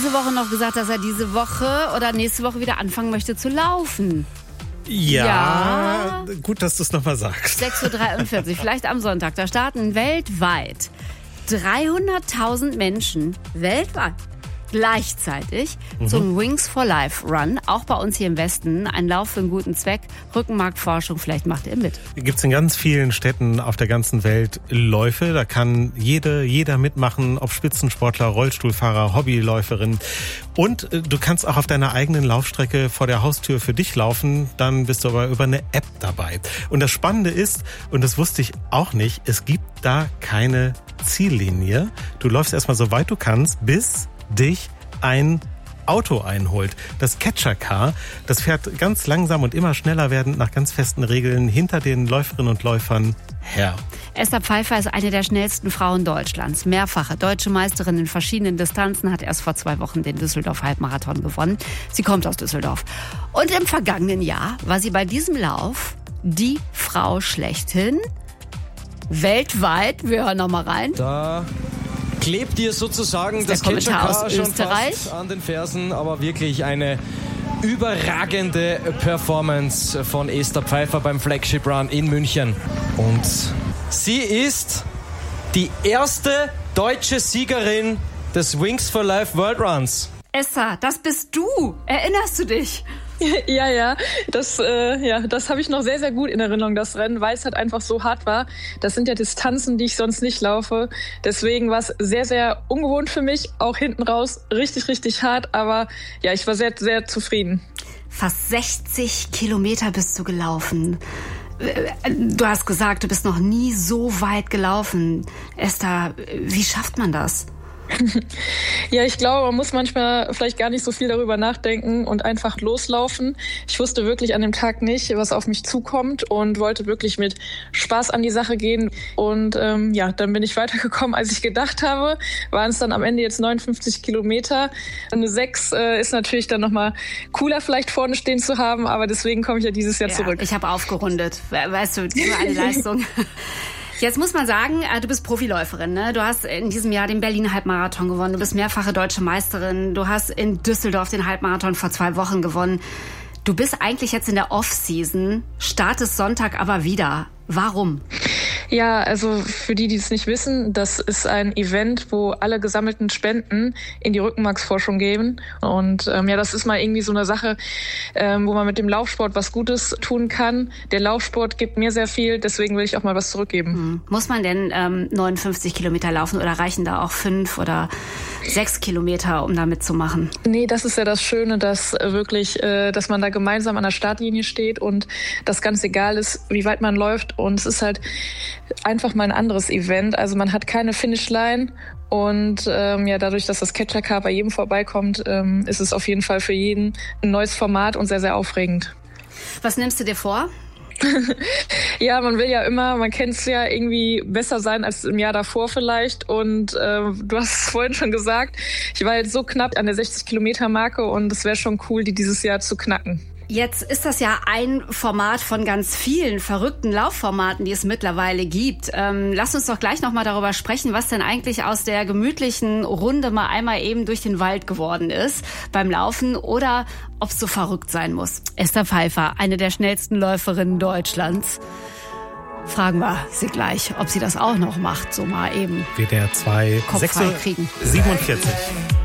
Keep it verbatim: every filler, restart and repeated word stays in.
Diese Woche noch gesagt, dass er diese Woche oder nächste Woche wieder anfangen möchte zu laufen. Ja, Ja. gut, dass du es nochmal sagst. sechs Uhr dreiundvierzig, vielleicht am Sonntag. Da starten weltweit dreihunderttausend Menschen weltweit gleichzeitig mhm. zum Wings for Life Run. Auch bei uns hier im Westen. Ein Lauf für einen guten Zweck. Rückenmarkforschung, vielleicht macht ihr mit. Gibt es in ganz vielen Städten auf der ganzen Welt Läufe. Da kann jede, jeder mitmachen, ob Spitzensportler, Rollstuhlfahrer, Hobbyläuferin. Und äh, du kannst auch auf deiner eigenen Laufstrecke vor der Haustür für dich laufen. Dann bist du aber über eine App dabei. Und das Spannende ist, und das wusste ich auch nicht, es gibt da keine Ziellinie. Du läufst erstmal so weit du kannst, bis dich ein Auto einholt. Das Catcher Car, das fährt ganz langsam und immer schneller werdend nach ganz festen Regeln hinter den Läuferinnen und Läufern her. Esther Pfeiffer ist eine der schnellsten Frauen Deutschlands. Mehrfache deutsche Meisterin in verschiedenen Distanzen, hat erst vor zwei Wochen den Düsseldorf-Halbmarathon gewonnen. Sie kommt aus Düsseldorf. Und im vergangenen Jahr war sie bei diesem Lauf die Frau schlechthin. Weltweit, wir hören noch mal rein. Da klebt ihr sozusagen das, das Catcher Car schon Österreich. fast an den Fersen, aber wirklich eine überragende Performance von Esther Pfeiffer beim Flagship Run in München. Und sie ist die erste deutsche Siegerin des Wings for Life World Runs. Esther, das bist du. Erinnerst du dich? Ja, ja, das, äh, ja, das habe ich noch sehr, sehr gut in Erinnerung, das Rennen, weil es halt einfach so hart war. Das sind ja Distanzen, die ich sonst nicht laufe. Deswegen war es sehr, sehr ungewohnt für mich, auch hinten raus richtig, richtig hart. Aber ja, ich war sehr, sehr zufrieden. Fast sechzig Kilometer bist du gelaufen. Du hast gesagt, du bist noch nie so weit gelaufen. Esther, wie schafft man das? Ja, ich glaube, man muss manchmal vielleicht gar nicht so viel darüber nachdenken und einfach loslaufen. Ich wusste wirklich an dem Tag nicht, was auf mich zukommt und wollte wirklich mit Spaß an die Sache gehen. Und ähm, ja, dann bin ich weitergekommen, als ich gedacht habe. Waren es dann am Ende jetzt neunundfünfzig Kilometer. Eine sechs äh, ist natürlich dann nochmal cooler, vielleicht vorne stehen zu haben, aber deswegen komme ich ja dieses Jahr ja, zurück. Ich habe aufgerundet. Weißt du, nur eine Leistung. Jetzt muss man sagen, du bist Profiläuferin, ne? Du hast in diesem Jahr den Berliner Halbmarathon gewonnen. Du bist mehrfache deutsche Meisterin. Du hast in Düsseldorf den Halbmarathon vor zwei Wochen gewonnen. Du bist eigentlich jetzt in der Off-Season, startest Sonntag aber wieder. Warum? Ja, also für die, die es nicht wissen, das ist ein Event, wo alle gesammelten Spenden in die Rückenmarksforschung gehen. Und ähm, ja, das ist mal irgendwie so eine Sache, ähm, wo man mit dem Laufsport was Gutes tun kann. Der Laufsport gibt mir sehr viel, deswegen will ich auch mal was zurückgeben. Hm. Muss man denn ähm, neunundfünfzig Kilometer laufen oder reichen da auch fünf oder sechs Kilometer, um da mitzumachen? Nee, das ist ja das Schöne, dass äh, wirklich, äh, dass man da gemeinsam an der Startlinie steht und das ganz egal ist, wie weit man läuft. Und es ist halt einfach mal ein anderes Event. Also man hat keine Finishline und ähm, ja, dadurch, dass das Catcher Car bei jedem vorbeikommt, ähm, ist es auf jeden Fall für jeden ein neues Format und sehr, sehr aufregend. Was nimmst du dir vor? Ja, man will ja immer, man kennt es ja, irgendwie besser sein als im Jahr davor vielleicht. Und äh, du hast es vorhin schon gesagt, ich war jetzt so knapp an der sechzig Kilometer Marke und es wäre schon cool, die dieses Jahr zu knacken. Jetzt ist das ja ein Format von ganz vielen verrückten Laufformaten, die es mittlerweile gibt. Ähm, lass uns doch gleich noch mal darüber sprechen, was denn eigentlich aus der gemütlichen Runde mal einmal eben durch den Wald geworden ist beim Laufen oder ob es so verrückt sein muss. Esther Pfeiffer, eine der schnellsten Läuferinnen Deutschlands. Fragen wir sie gleich, ob sie das auch noch macht, so mal eben. W D R zwei, Kopf frei kriegen. sechs Uhr siebenundvierzig.